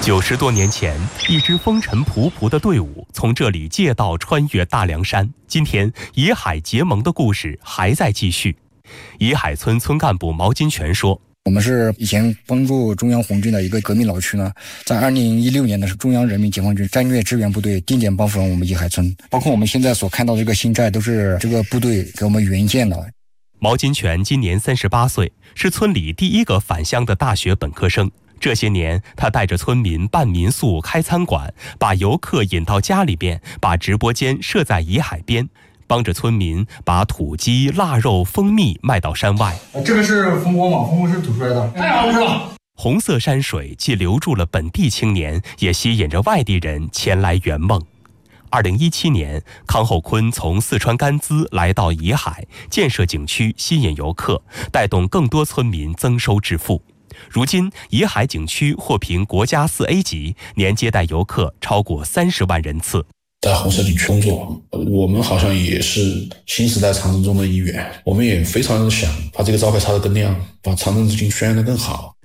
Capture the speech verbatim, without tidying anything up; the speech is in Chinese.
九十多年前，一支风尘仆仆的队伍从这里借道穿越大凉山。今天，野海结盟的故事还在继续。野海村村干部毛金泉说：“ 我们是以前帮助中央红军的一个革命老区呢，在二零一六年的是中央人民解放军战略支援部队定点帮扶了我们野海村，包括我们现在所看到的这个新寨都是这个部队给我们援建的。” 毛金泉今年三十八岁，是村里第一个返乡的大学本科生。这些年，他带着村民办民宿、开餐馆，把游客引到家里边，把直播间设在野海边，帮着村民把土鸡、腊肉、蜂蜜卖到山外。 这个是蜂窝嘛，蜂窝是吐出来的，太好吃了。 红色山水既留住了本地青年，也吸引着外地人前来圆梦。二零一七年，康厚坤从四川甘孜来到野海，建设景区，吸引游客，带动更多村民增收致富。如今，野海景区获评国家四 A 级，年接待游客超过三十万人次。 在红色景区工作，我们好像也是新时代长征中的一员，我们也非常想把这个招牌插得更亮，把长征之行宣扬得更好。